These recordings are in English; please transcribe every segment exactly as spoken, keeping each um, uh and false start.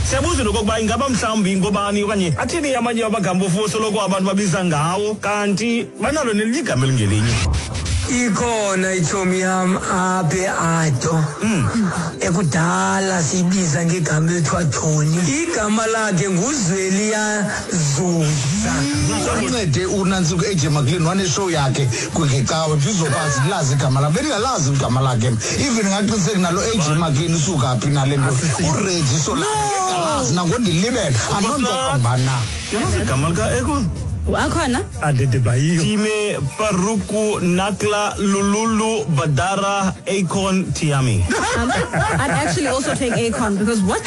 Siyabuza lokuba ingaba mhlawumbi ngobani okanye athini amanye amagama ofuso lokho abantu babiza ngawo kanti banalo neligama elingelinye. Ikhona ithomi yam aphe ato ekudala sibiza ngegama elithiwa Tony. Igama lakhe nguZweliya Zuza. Uncede unantsuku A J McLean waneshow yakhe kwiGecawe ndizokwazi lazi igama lakhe bendingalazi igama lakhe even ngaqiniseka nalo A J McLean usuka phi nale nto uReggie Solana nangondilibele anontombana Yazi igama lika Eko Akhona? Adedibayiyo. Time Paruku Nakla Lululu Badara Akon Tiami. Um, I'd actually also take Akon because what?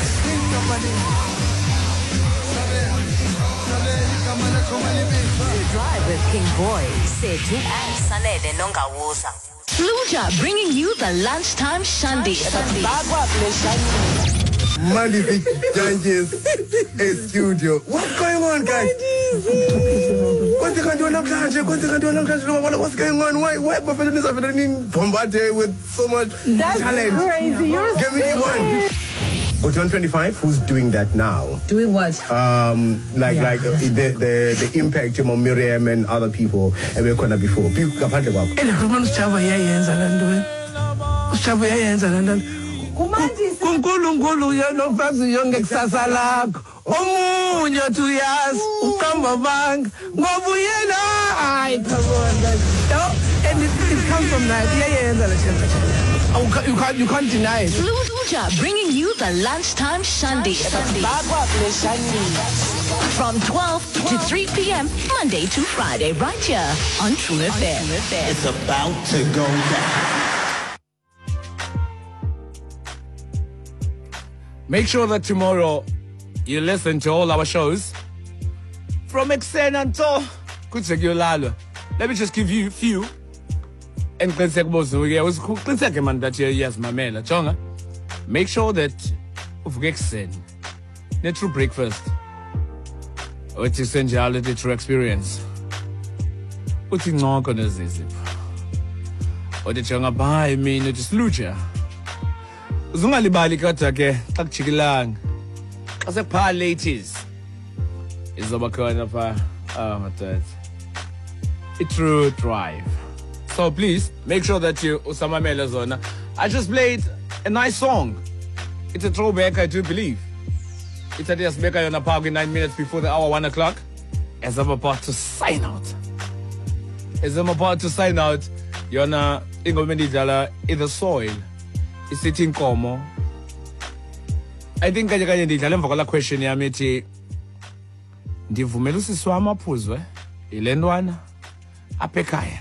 Drive with King Boy, Setu and Sanede Nongawusa. Fluja bringing you the lunchtime Shandi. Magnific Janges a studio. What's going on, guys? What's going on? What's going on? Why why Buffalo is happening Bombarded with so much That's talent? Crazy. You're Give me one. But one twenty-five, who's doing that now? doing what? Um, like Yeah. like uh, the, the the impact of Miriam and other people and we're gonna before. People have had about. Usijaba yayenza lanto. Usijaba yayenza lanto. Kunkulu nkulu yanofazi yonke kusasa lakho. Omunye uyazi uqamba banga ngoba uyena ay come on guys. No, and it, it comes from that yayenza la chemba. You can't you can't deny it. Fluja bringing you the lunchtime Shandi. From twelve to three p.m. Monday to Friday right here on True F M. It's about to go down. Make sure that tomorrow you listen to all our shows from Exen until Kutsegulalo. Let me just give you a few. And that yes, my man, Chonga. Make sure that of Exen, the true breakfast, which is essentiality true experience. What in not gonna zip? Or the Chonga by me, not just lucha. Zungalibali kata ke tak chikilang kasi pa ladies izobakona pa ah matat a true drive. So please make sure that you Usama Melazona. I just played a nice song. It's a throwback, I do believe. It's a just back on a park in nine minutes before the hour one o'clock. As I'm about to sign out. As I'm about to sign out, you're na ingomendijala in the soil. Isithi inkomo. I think kanye kanye ndidlala emva kwala question yami ethi ndivumela usisi wami aphuzwe ilentwana apha ekhaya.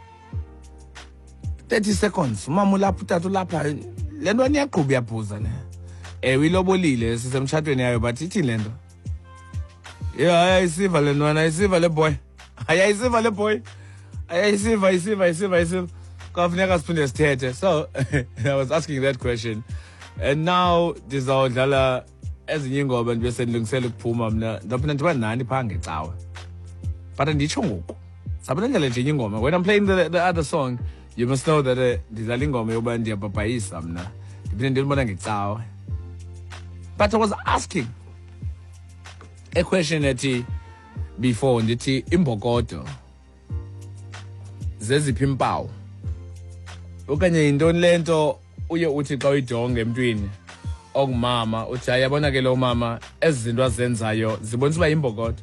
thirty seconds umama ulapha utata ulapha lentwana iyaqhuba iyaphuza le. Ewe ilobolile sisemtshatweni yayo but ithini lento? Yeah, ayisiva le ntwana ayisiva le boy. Ayisiva le boy. Ayisiva ayisiva ayisiva ayisiva. So I was asking that question, and now this awudlala ezinye ingoma bese ndilungisela ukuphuma mina ndaphinda ndiba nani pha ngecawe but anditsho ngoku sabona ndlela nje ingoma. When I'm playing the, the other song you must know that ndidlala ingoma yokuba ndiyabhabhayisa mna ndiphinde ndilibona ngecawe. But I was asking a question ethi before ndithi imbokodo zeziphi impawu okanye intoni lento uye uthi xa uyijonga emntwini ongumama uthi ayabona ke lo mama ezizinto azenzayo zibonisa uba imbokodo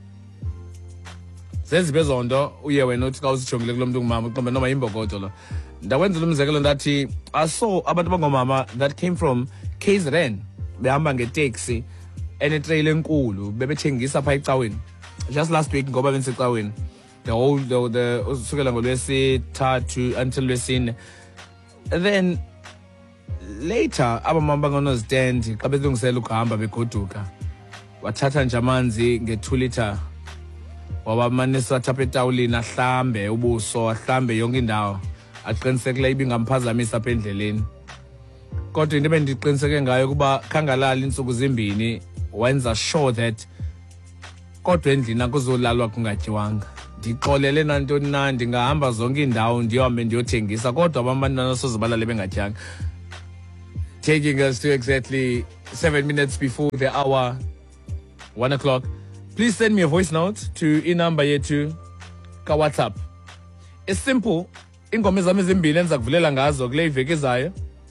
zeziphi ezonto uye wena uthi xa usijongile kulo muntu ongumama uqombe noma imbokodo lo. Ndakwenzela umzekelo ndathi I saw abantu abangomama that came from K Z N behamba ngetaxi enetrail enkulu bebethengisa pha ecaweni just last week ngoba bensecaweni the whole the, the usukela ngolwesithathu until lwesine. And then later abamama bangonostand xa belungisela ukuhamba begoduka wathatha nje amanzi nge-two liter wabamanisa thapha etawulini ahlambe ubuso ahlambe yonke indawo aqinisekile ibingamphazamisa apha endleleni. Kodwa into bendiqiniseke ngayo kuba khangalala insuku zimbini wenza sure that kodwa endlini akuzolalwa kungatyiwanga. Ndixolele nantoni na ndingahamba zonke indawo ndiyohambe ndiyothengisa kodwa abantwana soze balale bengatyanga. Taking us to exactly seven minutes before the hour one o'clock. Please send me a voice note to i-number yethu ka WhatsApp. It's simple. Ingoma zami ezimbili enza kuvulela ngazo kule iveki ezayo.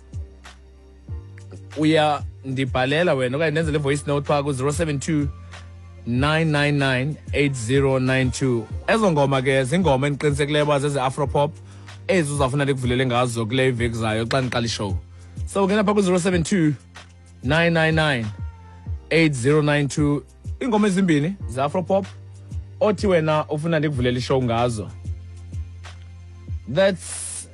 Uya ndibhalela wena okanye nenze le voice note phaa ku zero seven two nine nine nine eight zero nine two. Ezo ngoma ke zingoma endiqinisekileyo uba zeze Afropop ezi uzawufuna ndikuvulele ngazo kule iveki zayo xa ndiqala ishow. So ngena phaa ku zero seven two nine nine nine eight zero nine two. Ingoma ezimbini za Afropop othi wena ufuna ndikuvulele ishow ngazo. That's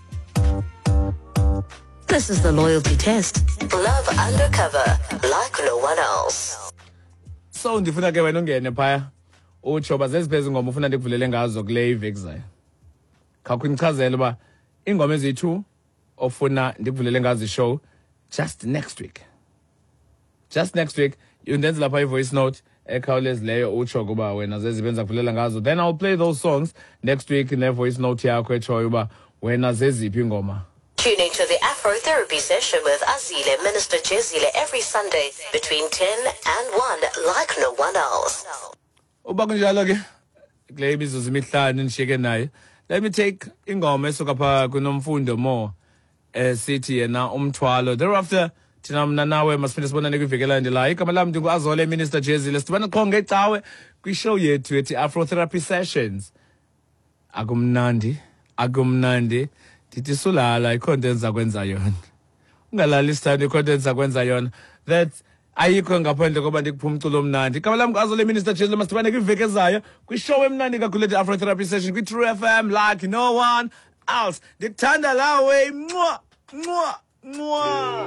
This is the loyalty test. Love undercover, like no one else. so ndifuna ke wena ungene phaya utsho uba zeziphi ngoma ufuna ndikuvulele ngazo kule iveki zayo. Khawukho indichazele uba ingoma eziyi-two ofuna ndikuvulele ngazo ishow just next week. Just next week undenzela phaa i-voice note ekhawulezileyo utsho kuba wena zeziphi enza kuvulela ngazo. Then I'll play those songs next week ne-voice note yakho etshoyo uba wena zeziphi ingoma. Tune into the Afro Therapy Session with Azile, Minister Jezile, every Sunday between ten and one, like no one else. Uba kunjalo ke kule imizuzu emihlanu ndishiyeke nayo, let me take ingoma esuka phaa kuNomfundo Mo esithi yena umthwalo. Thereafter thina mna nawe masiphinde sibonane kwiveki elandelayo. Igama lam ndingu-Azole, Minister Jezile. Sidibana qho ngecawe kwishow yethu ethi Afro Therapy Sessions. Akumnandi, akumnandi. Ndithi sulala ikho nto enza kwenza yona. Ungalali isithando ikho nto enza kwenza yona. That ayikho ngaphandle koba ndikupha umculo omnandi. Igama lam ngu-Azole, Minister Jezile. Masidibane kwiveki ezayo kwishow emnandi kakhulu ethi Afro Therapy Session kwi-True F M like no one else. Ndikuthanda lawe. Mwah, mwah, mwah.